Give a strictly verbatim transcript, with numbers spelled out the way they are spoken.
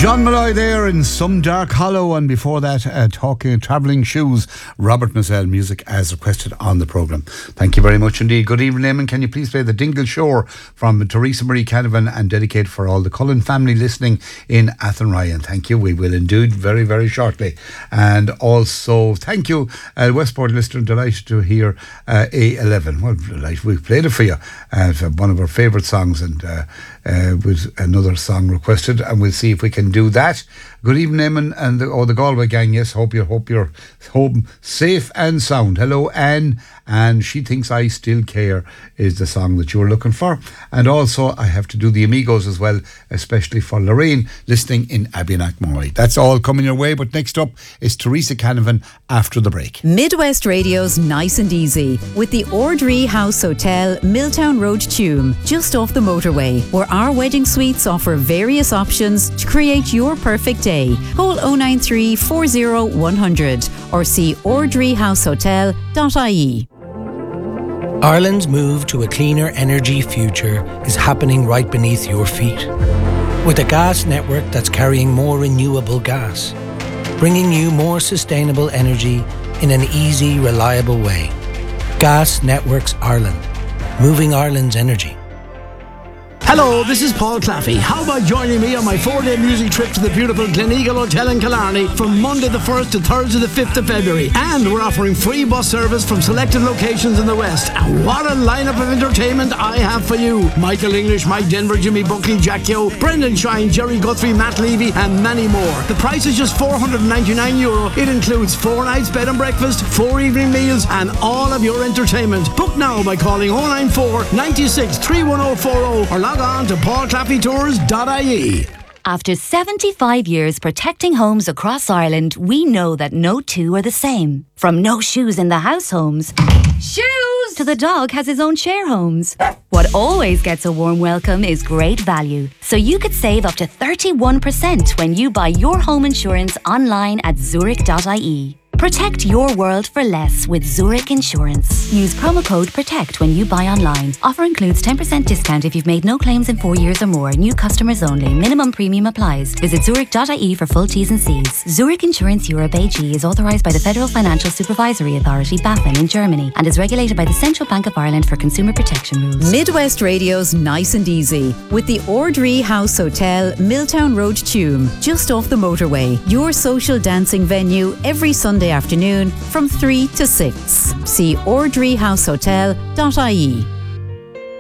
John Malloy there in Some Dark Hollow, and before that, uh, talking travelling shoes, Robert Mazel, music as requested on the programme. Thank you very much indeed. Good evening, Eamon. Can you please play the Dingle Shore from Teresa Marie Canavan and dedicate for all the Cullen family listening in Athenry? And thank you. We will indeed very, very shortly. And also, thank you, uh, Westport listener, delighted to hear uh, A eleven. Well, delighted. We've played it for you. Uh, for one of our favourite songs, and uh, uh, with another song requested, and we'll see if we can do that. Good evening, Eamon, and the, oh, the Galway gang. Yes, hope you hope you're home safe and sound. Hello, Anne, and She Thinks I Still Care is the song that you were looking for. And also, I have to do the Amigos as well, especially for Lorraine listening in Abbeynackmorey. That's all coming your way. But next up is Teresa Canavan after the break. Midwest Radio's Nice and Easy with the Ordree House Hotel, Milltown Road, Tuam, just off the motorway, where our wedding suites offer various options to create your perfect day. Call oh nine three, four oh, one hundred or see ordree house hotel dot I E. Ireland's move to a cleaner energy future is happening right beneath your feet. With a gas network that's carrying more renewable gas, bringing you more sustainable energy in an easy, reliable way. Gas Networks Ireland, moving Ireland's energy. Hello, this is Paul Claffey. How about joining me on my four-day music trip to the beautiful Gleneagle Hotel in Killarney from Monday the first to Thursday the fifth of February. And we're offering free bus service from selected locations in the West. And what a lineup of entertainment I have for you. Michael English, Mike Denver, Jimmy Buckley, Jack Yo, Brendan Shine, Jerry Guthrie, Matt Levy, and many more. The price is just four hundred ninety-nine euro. It includes four nights bed and breakfast, four evening meals, and all of your entertainment. Book now by calling oh nine four, nine six, three one oh four oh or log on to paul claffey tours dot I E. After seventy-five years protecting homes across Ireland, we know that no two are the same. From no shoes in the house homes, shoes, to the dog has his own share homes. What always gets a warm welcome is great value. So you could save up to thirty-one percent when you buy your home insurance online at zurich dot I E. Protect your world for less with Zurich Insurance. Use promo code PROTECT when you buy online. Offer includes ten percent discount if you've made no claims in four years or more. New customers only. Minimum premium applies. Visit zurich dot I E for full T's and C's. Zurich Insurance Europe A G is authorised by the Federal Financial Supervisory Authority, BaFin, in Germany, and is regulated by the Central Bank of Ireland for consumer protection rules. Midwest Radio's Nice and Easy with the Ordree House Hotel, Milltown Road, Tuam, just off the motorway. Your social dancing venue every Sunday afternoon from three to six. See ordree house hotel dot I E.